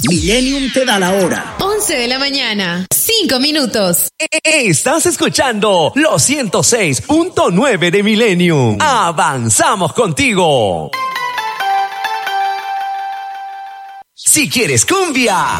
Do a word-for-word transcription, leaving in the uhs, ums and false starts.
Millennium te da la hora. once de la mañana, cinco minutos. Estás escuchando los ciento seis punto nueve de Millennium. Avanzamos contigo. Si quieres cumbia,